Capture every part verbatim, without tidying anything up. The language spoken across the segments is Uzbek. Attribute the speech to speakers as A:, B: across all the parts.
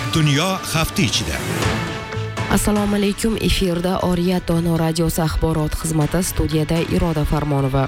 A: Dunyo hafta ichida.
B: Assalomu alaykum. Efirda Oriyat Dono radiosi axborot xizmati, studiyada Iroda Farmonova.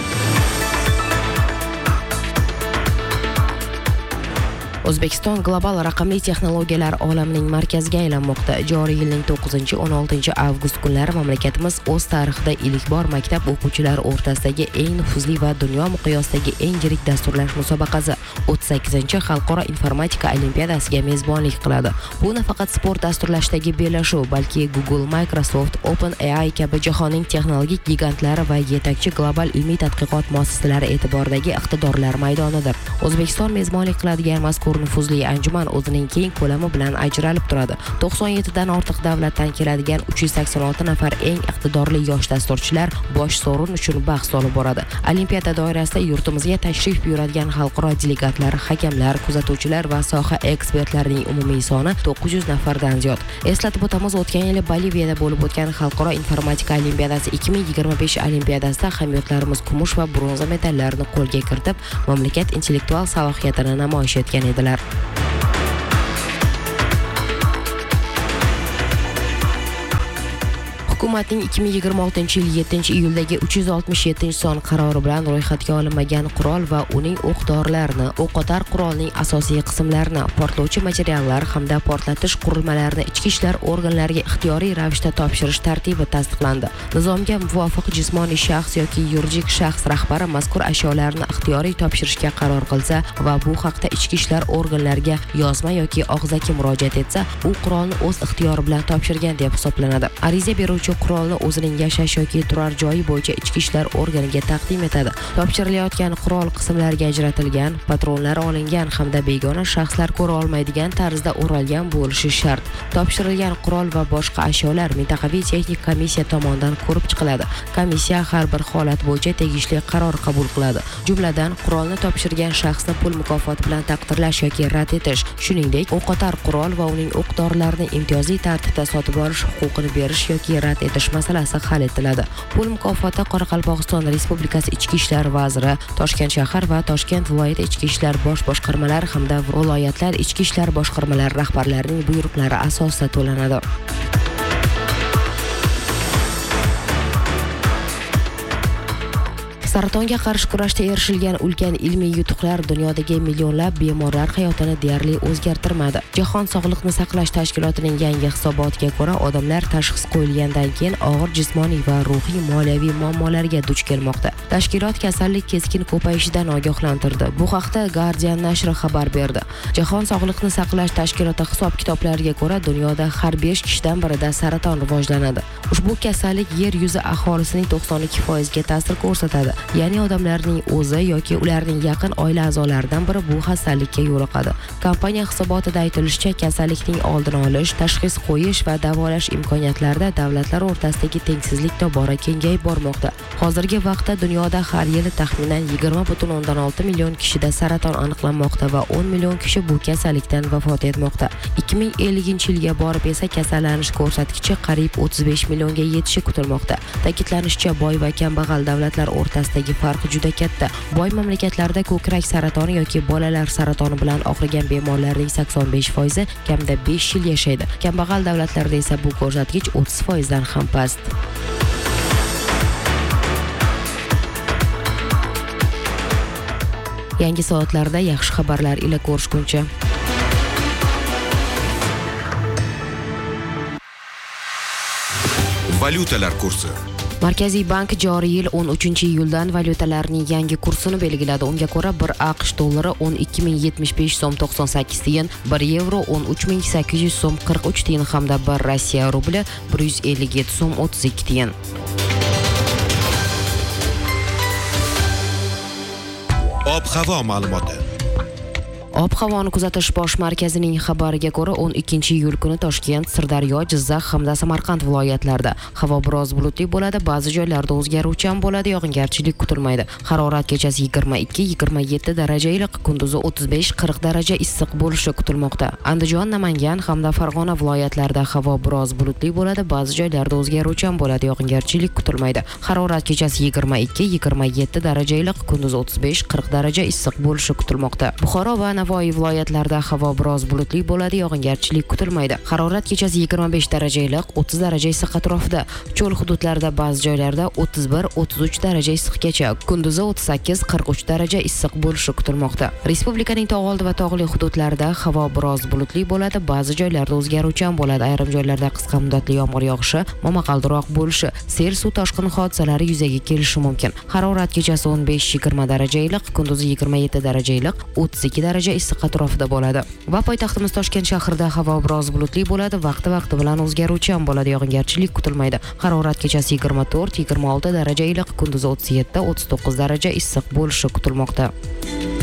B: O'zbekiston global raqamli texnologiyalar olamining markaziga aylanmoqda. Joriy yilning to'qqizinchi o'n oltinchi avgust kunlari mamlakatimiz o'z tarixida ilk bor maktab o'quvchilari o'rtasidagi eng nufuzli va dunyo miqyosidagi eng yirik dasturlash musobaqasi o'ttiz sakkizinchi xalqaro informatika olimpiadasiga mezbonlik qiladi. Bu nafaqat sport dasturlashdagi bellashuv, balki Google, Microsoft, OpenAI kabi jahonning texnologik gigantlari va yetakchi global ilmiy tadqiqot muassasalari e'tiboridagi iqtidorlar maydonidir. O'zbekiston mezbonlik qiladigan mazkur nufuzli anjuman o'zining keng ko'lami bilan ajralib turadi. to'qson yetti dan ortiq davlatdan keladigan uch yuz sakson olti nafar eng iqtidorli yosh dasturchilar bosh sovrin uchun bahs olib boradi. Olimpiada doirasida yurtimizga tashrif buyuradigan xalqaro delegatlar, hakamlar, kuzatuvchilar va soha ekspertlarining umumiy soni to'qqiz yuz nafardan ziyod. Eslatib o'tamiz, o'tgan yili Boliviyada bo'lib o'tgan xalqaro informatika olimpiadasi ikki ming yigirma besh olimpiadasida hamyurtlarimiz kumush va bronza medallarni qo'lga kiritib, mamlakat intellektual salohiyatini namoyish etgan edilar. Hukumatning ikki ming yigirma oltinchi yil yettinchi iyuldagi uch yuz oltmish yettinchi son qarori bilan ro'yxatga olinmagan qurol va uning o'q-dorilarini, o'qotar qurolning asosiy qismlarini, portlovchi materiallar hamda portlatish qurilmalarini ichki ishlar organlariga ixtiyoriy ravishda topshirish tartibi tasdiqlandi. Nizomga muvofiq jismoniy shaxs yoki yuridik shaxs rahbari mazkur ashyolarni ixtiyoriy topshirishga qaror qilsa va bu haqda ichki ishlar organlariga yozma yoki og'zaki murojaat etsa, u qurolni o'z ixtiyori bilan topshirgan deb hisoblanadi. Ariza beruvchi qurolni o'zining yashash yoki turar joyi bo'yicha ichki ishlar organiga taqdim etadi. Topshirilayotgan qurol qismlarga ajratilgan, patronlari olingan hamda begona shaxslar ko'ra olmaydigan tarzda o'ralgan bo'lishi shart. Topshirilgan qurol va boshqa ashyolar mintaqaviy texnik komissiya tomonidan ko'rib chiqiladi. Komissiya har bir holat bo'yicha tegishli qaror qabul qiladi. Jumladan, qurolni topshirgan shaxsni pul mukofoti bilan taqdirlash yoki rad etish, shuningdek, o'qotar qurol va uning o'q-dorilarini imtiyozli tartibda sotib olish huquqini berish yoki rad etish masalasi hal etiladi. Pul mukofoti Qoraqalpog'iston Respublikasi Ichki ishlar vaziri, Toshkent shahar va Toshkent viloyati ichki ishlar bosh boshqarmalari hamda viloyatlar ichki ishlar boshqarmalari rahbarlarining buyruqlari asosida to'lanadi. Saratonga qarshi kurashda erishilgan ulkan ilmiy yutuqlar dunyodagi millionlab bemorlar hayotini deyarli o'zgartirmadi. Jahon sog'liqni saqlash tashkilotining yangi hisobotiga ko'ra, odamlar tashxis qo'yilgandan keyin og'ir jismoniy va ruhiy moliyaviy muammolarga duch kelmoqda. Tashkilot kasallik keskin ko'payishidan ogohlantirdi. Bu haqda Guardian nashri xabar berdi. Jahon sog'liqni saqlash tashkiloti hisob-kitoblariga ko'ra, dunyoda har besh kishidan birida saraton rivojlanadi. Ushbu kasallik yer yuzi aholisining to'qson ikki foiziga ta'sir ko'rsatadi. Ya'ni odamlarning o'zi yoki ularning yaqin oila a'zolaridan biri bu kasallikka yo'liqadi. Kompaniya hisobotida aytilishicha, kasallikning oldini olish, tashxis qo'yish va davolash imkoniyatlarida davlatlar o'rtasidagi tengsizlik tobora kengayib bormoqda. Hozirgi vaqtda dunyoda har yili taxminan yigirma butun o'ndan olti million kishida saraton aniqlanmoqda va o'n million kishi bu kasallikdan vafot etmoqda. ikki ming ellinchi yilga borib esa kasallanish ko'rsatkichi qariyb o'ttiz besh millionga yetishi kutilmoqda. Ta'kidlanishicha, boy va kambag'al davlatlar o'rtasidagi farq juda katta. Boy mamlakatlarda ko'krak saratoni yoki bolalar saratoni bilan og'rigan bemorlarning sakson besh foizi kamida besh yil yashaydi. Kambag'al davlatlarda esa bu ko'rsatkich o'ttiz foizdan ham past. Yangi soatlarda yaxshi xabarlar ila ko'rishguncha.
A: Valyutalar kursi.
B: Markaziy bank joriy yil o'n uchinchi iyuldan valyutalarning yangi kursini belgiladi. Unga ko'ra, bir AQSh dollari o'n ikki ming yetmish besh so'm to'qson sakkiz tiyin, bir yevro o'n uch ming sakkiz yuz so'm qirq uch tiyin hamda bir Rossiya rubli bir yuz ellik yetti so'm o'ttiz ikki tiyin.
A: Ob-havo ma'lumoti.
B: Ob-havoni kuzatish bosh markazining xabariga ko'ra, o'n ikkinchi iyul kuni Toshkent, Sirdaryo, Jizzax hamda Samarqand viloyatlarida havo biroz bulutli bo'ladi, ba'zi joylarda o'zgaruvchan bo'ladi, yog'ingarchilik kutilmaydi. Harorat kechasi yigirma ikki yigirma yetti daraja iliq, kunduzi o'ttiz besh qirq daraja issiq bo'lishi kutilmoqda. Andijon, Namangan hamda Farg'ona viloyatlarida havo biroz bulutli bo'ladi, ba'zi joylarda o'zgaruvchan bo'ladi, yog'ingarchilik kutilmaydi. Harorat kechasi yigirma ikki yigirma yetti daraja iliq, kunduzi o'ttiz besh qirq daraja issiq bo'lishi kutilmoqda. Buxoro va Navoiy viloyatlarida havo biroz bulutli bo'ladi, yog'ingarchilik kutilmaydi. Harorat kechasi yigirma besh daraja iliq, o'ttiz daraja issiq atrofida. Cho'l hududlarida ba'zi joylarda o'ttiz bir o'ttiz uch daraja issiqgacha, kunduzi o'ttiz sakkiz qirq uch daraja issiq bo'lishi kutilmoqda. Respublikaning tog' oldi va tog'li hududlarida havo biroz bulutli bo'ladi, ba'zi joylarda o'zgaruvchan bo'ladi. Ayrim joylarda qisqa muddatli yomg'ir yog'ishi, momaqaldiroq bo'lishi, sel suv toshqini hodisalari yuzaga kelishi mumkin. Harorat kechasi o'n besh yigirma daraja iliq, kunduzi yigirma yetti daraja iliq, o'ttiz ikki daraja issiq atrofida bo'ladi. Va poytaxtimiz Toshkent shahrida havo biroz bulutli bo'ladi, vaqti-vaqti bilan o'zgaruvchan bo'ladi, yog'ingarchilik kutilmaydi. Harorat kechasi yigirma to'rt yigirma olti daraja iliq, kunduzi o'ttiz yetti o'ttiz to'qqiz daraja issiq bo'lishi kutilmoqda.